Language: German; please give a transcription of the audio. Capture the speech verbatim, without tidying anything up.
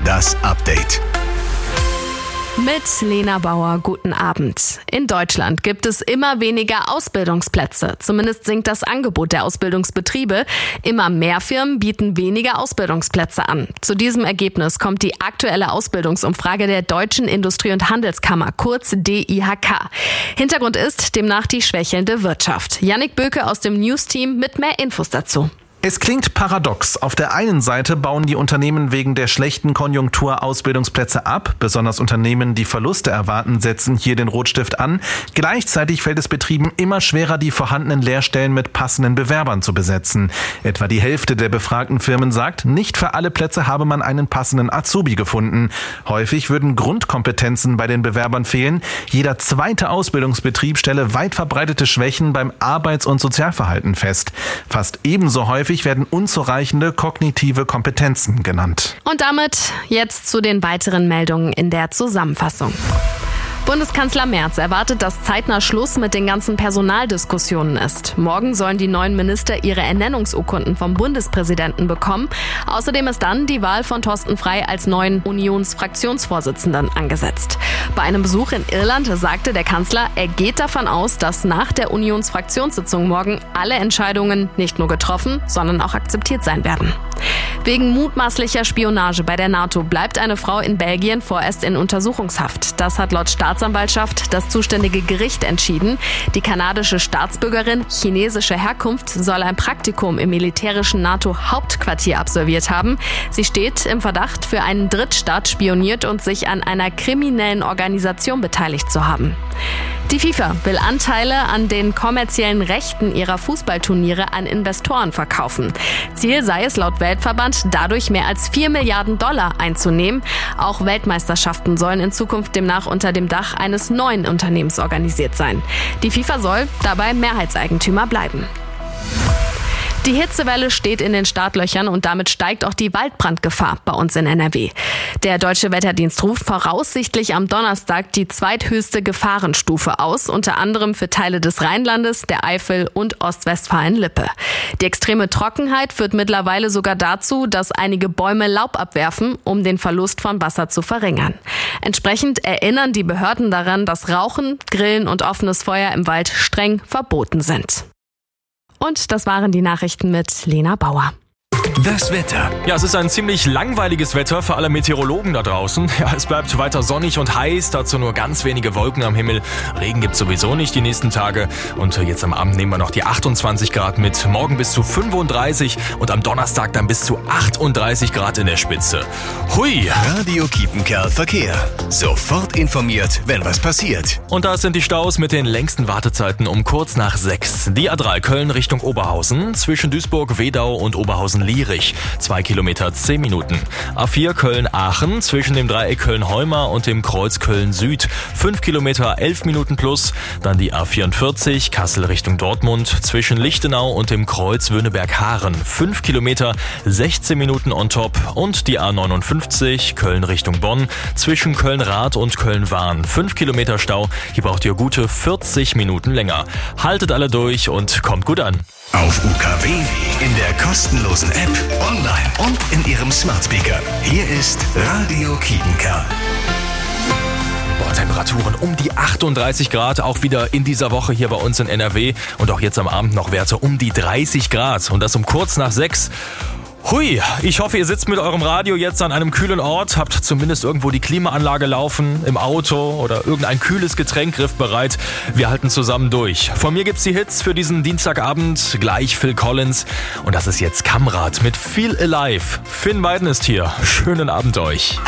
das Update. Mit Lena Bauer, guten Abend. In Deutschland gibt es immer weniger Ausbildungsplätze. Zumindest sinkt das Angebot der Ausbildungsbetriebe. Immer mehr Firmen bieten weniger Ausbildungsplätze an. Zu diesem Ergebnis kommt die aktuelle Ausbildungsumfrage der Deutschen Industrie- und Handelskammer, kurz D I H K. Hintergrund ist demnach die schwächelnde Wirtschaft. Jannik Böke aus dem News-Team mit mehr Infos dazu. Es klingt paradox. Auf der einen Seite bauen die Unternehmen wegen der schlechten Konjunktur Ausbildungsplätze ab. Besonders Unternehmen, die Verluste erwarten, setzen hier den Rotstift an. Gleichzeitig fällt es Betrieben immer schwerer, die vorhandenen Lehrstellen mit passenden Bewerbern zu besetzen. Etwa die Hälfte der befragten Firmen sagt, nicht für alle Plätze habe man einen passenden Azubi gefunden. Häufig würden Grundkompetenzen bei den Bewerbern fehlen. Jeder zweite Ausbildungsbetrieb stelle weit verbreitete Schwächen beim Arbeits- und Sozialverhalten fest. Fast ebenso häufig werden unzureichende kognitive Kompetenzen genannt. Und damit jetzt zu den weiteren Meldungen in der Zusammenfassung. Bundeskanzler Merz erwartet, dass zeitnah Schluss mit den ganzen Personaldiskussionen ist. Morgen sollen die neuen Minister ihre Ernennungsurkunden vom Bundespräsidenten bekommen. Außerdem ist dann die Wahl von Thorsten Frey als neuen Unionsfraktionsvorsitzenden angesetzt. Bei einem Besuch in Irland sagte der Kanzler, er geht davon aus, dass nach der Unionsfraktionssitzung morgen alle Entscheidungen nicht nur getroffen, sondern auch akzeptiert sein werden. Wegen mutmaßlicher Spionage bei der NATO bleibt eine Frau in Belgien vorerst in Untersuchungshaft. Das hat laut Staatsanwaltschaft das zuständige Gericht entschieden. Die kanadische Staatsbürgerin chinesischer Herkunft soll ein Praktikum im militärischen NATO-Hauptquartier absolviert haben. Sie steht im Verdacht, für einen Drittstaat spioniert und sich an einer kriminellen Organisation beteiligt zu haben. Die FIFA will Anteile an den kommerziellen Rechten ihrer Fußballturniere an Investoren verkaufen. Ziel sei es laut Weltverband, dadurch mehr als vier Milliarden Dollar einzunehmen. Auch Weltmeisterschaften sollen in Zukunft demnach unter dem Dach eines neuen Unternehmens organisiert sein. Die FIFA soll dabei Mehrheitseigentümer bleiben. Die Hitzewelle steht in den Startlöchern und damit steigt auch die Waldbrandgefahr bei uns in N R W. Der Deutsche Wetterdienst ruft voraussichtlich am Donnerstag die zweithöchste Gefahrenstufe aus, unter anderem für Teile des Rheinlandes, der Eifel und Ostwestfalen-Lippe. Die extreme Trockenheit führt mittlerweile sogar dazu, dass einige Bäume Laub abwerfen, um den Verlust von Wasser zu verringern. Entsprechend erinnern die Behörden daran, dass Rauchen, Grillen und offenes Feuer im Wald streng verboten sind. Und das waren die Nachrichten mit Lena Bauer. Das Wetter. Ja, es ist ein ziemlich langweiliges Wetter für alle Meteorologen da draußen. Ja, es bleibt weiter sonnig und heiß, dazu nur ganz wenige Wolken am Himmel. Regen gibt's sowieso nicht die nächsten Tage. Und jetzt am Abend nehmen wir noch die achtundzwanzig Grad mit. Morgen bis zu fünfunddreißig und am Donnerstag dann bis zu achtunddreißig Grad in der Spitze. Hui! Radio Kiepenkerl Verkehr. Sofort informiert, wenn was passiert. Und da sind die Staus mit den längsten Wartezeiten um kurz nach sechs. Die A drei Köln Richtung Oberhausen, zwischen Duisburg, Wedau und Oberhausen-Lierich. Zwei Kilometer, zehn Minuten. A vier Köln-Aachen, zwischen dem Dreieck Köln-Heuma und dem Kreuz Köln-Süd. Fünf Kilometer, elf Minuten plus. Dann die A vierundvierzig Kassel Richtung Dortmund, zwischen Lichtenau und dem Kreuz Wöhneberg-Haaren. Fünf Kilometer, sechzehn Minuten on top. Und die A neunundfünfzig Köln Richtung Bonn, zwischen Köln-Rath und Köln-Wahn. Fünf Kilometer Stau. Hier braucht ihr gute vierzig Minuten länger. Haltet alle durch und kommt gut an. Auf U K W, in der kostenlosen App, online und in Ihrem Smart Speaker. Hier ist Radio Kiepenkerl. Boah, Temperaturen um die achtunddreißig Grad, auch wieder in dieser Woche hier bei uns in N R W. Und auch jetzt am Abend noch Werte um die dreißig Grad. Und das um kurz nach sechs. Hui, ich hoffe, ihr sitzt mit eurem Radio jetzt an einem kühlen Ort, habt zumindest irgendwo die Klimaanlage laufen, im Auto oder irgendein kühles Getränk griffbereit. Wir halten zusammen durch. Von mir gibt's die Hits für diesen Dienstagabend, gleich Phil Collins. Und das ist jetzt Kamrat mit Feel Alive. Finn Weiden ist hier. Schönen Abend euch.